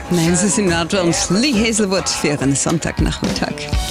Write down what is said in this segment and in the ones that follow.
Nancy Sinatra und Lee Hazelwood für Ihren Sonntagnachmittag.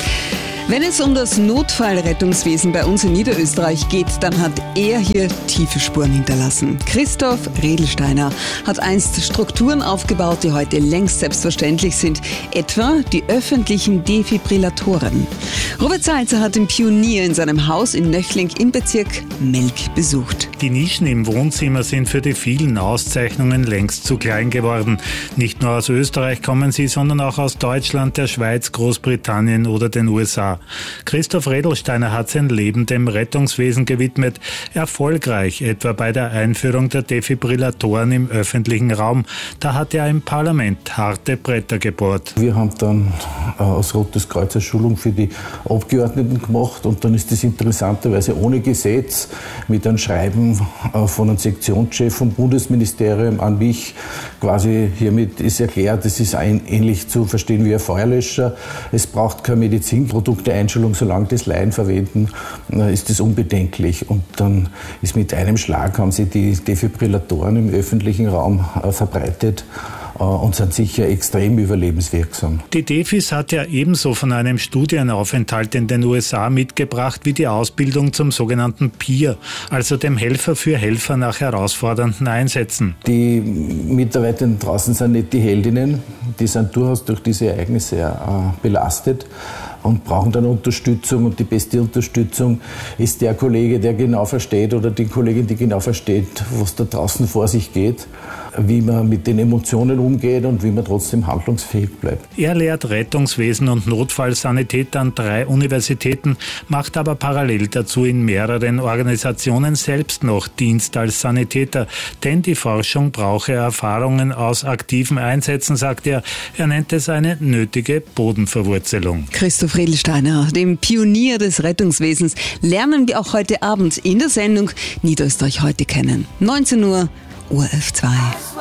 Wenn es um das Notfallrettungswesen bei uns in Niederösterreich geht, dann hat er hier tiefe Spuren hinterlassen. Christoph Redelsteiner hat einst Strukturen aufgebaut, die heute längst selbstverständlich sind, etwa die öffentlichen Defibrillatoren. Robert Salzer hat den Pionier in seinem Haus in Nöchling im Bezirk Melk besucht. Die Nischen im Wohnzimmer sind für die vielen Auszeichnungen längst zu klein geworden. Nicht nur aus Österreich kommen sie, sondern auch aus Deutschland, der Schweiz, Großbritannien oder den USA. Christoph Redelsteiner hat sein Leben dem Rettungswesen gewidmet. Erfolgreich, etwa bei der Einführung der Defibrillatoren im öffentlichen Raum. Da hat er im Parlament harte Bretter gebohrt. Wir haben dann aus Rotes Kreuz eine Schulung für die Abgeordneten gemacht und dann ist das interessanterweise ohne Gesetz mit einem Schreiben von einem Sektionschef vom Bundesministerium an mich quasi hiermit ist erklärt, es ist ähnlich zu verstehen wie ein Feuerlöscher. Es braucht kein Medizinprodukt der Einschulung, solange das Laien verwenden, ist das unbedenklich. Und dann ist mit einem Schlag haben sie die Defibrillatoren im öffentlichen Raum verbreitet und sind sicher extrem überlebenswirksam. Die Defis hat er ebenso von einem Studienaufenthalt in den USA mitgebracht wie die Ausbildung zum sogenannten Peer, also dem Helfer für Helfer nach herausfordernden Einsätzen. Die Mitarbeiter draußen sind nicht die Heldinnen, die sind durchaus durch diese Ereignisse belastet und brauchen dann Unterstützung. Und die beste Unterstützung ist der Kollege, der genau versteht oder die Kollegin, die genau versteht, was da draußen vor sich geht, wie man mit den Emotionen umgeht und wie man trotzdem handlungsfähig bleibt. Er lehrt Rettungswesen und Notfallsanität an 3 Universitäten, macht aber parallel dazu in mehreren Organisationen selbst noch Dienst als Sanitäter. Denn die Forschung brauche Erfahrungen aus aktiven Einsätzen, sagt er. Er nennt es eine nötige Bodenverwurzelung. Christoph Redelsteiner, dem Pionier des Rettungswesens, lernen wir auch heute Abend in der Sendung Niederösterreich heute kennen. 19 Uhr, ORF 2.